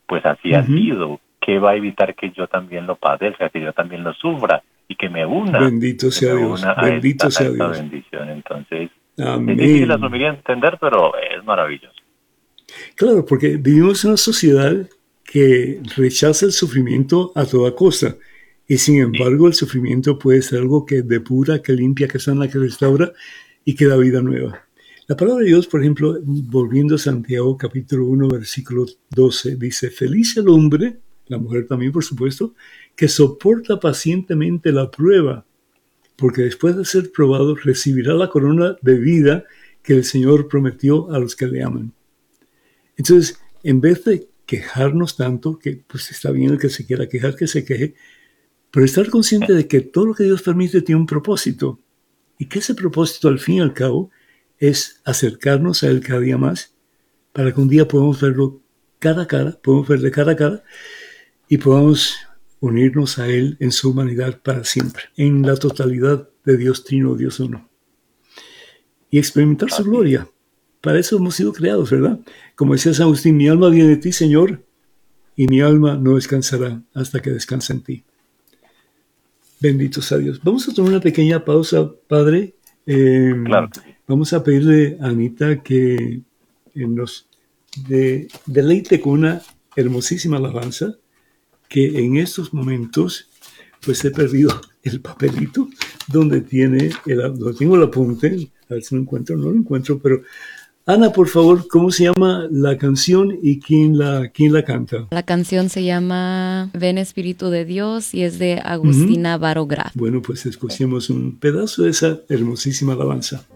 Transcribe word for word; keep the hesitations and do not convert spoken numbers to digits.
pues así ha Ujú. sido. ¿Qué va a evitar que yo también lo padezca, que yo también lo sufra y que me una, Bendito que sea me Dios, una a esta, bendito a sea esta Dios. bendición? Entonces, es difícil Amén. asumir y entender, pero es maravilloso. Claro, porque vivimos en una sociedad que rechaza el sufrimiento a toda costa. Y sin Sí, embargo, el sufrimiento puede ser algo que depura, que limpia, que sana, que restaura y que da vida nueva. La palabra de Dios, por ejemplo, volviendo a Santiago capítulo uno, versículo doce, dice, feliz el hombre, la mujer también, por supuesto, que soporta pacientemente la prueba, porque después de ser probado recibirá la corona de vida que el Señor prometió a los que le aman. Entonces, en vez de quejarnos tanto, que pues está bien el que se quiera quejar, que se queje, pero estar consciente de que todo lo que Dios permite tiene un propósito, y que ese propósito al fin y al cabo es acercarnos a Él cada día más, para que un día podamos verlo cara a cara, podamos verle cara a cara, y podamos unirnos a Él en su humanidad para siempre, en la totalidad de Dios Trino, Dios Uno, y experimentar su así es. gloria. Para eso hemos sido creados, ¿verdad? Como decía San Agustín, mi alma viene de ti, Señor, y mi alma no descansará hasta que descanse en ti. Bendito sea Dios. Vamos a tomar una pequeña pausa, Padre. Eh, Claro que sí. vamos a pedirle a Anita que eh, nos de, deleite con una hermosísima alabanza que en estos momentos pues he perdido el papelito donde tiene el, donde tengo el apunte. A ver si lo encuentro, no lo encuentro, pero Ana, por favor, ¿cómo se llama la canción y quién la, quién la canta? La canción se llama Ven Espíritu de Dios y es de Uh-huh. Agustina Barograf. Bueno, pues escuchemos un pedazo de esa hermosísima alabanza.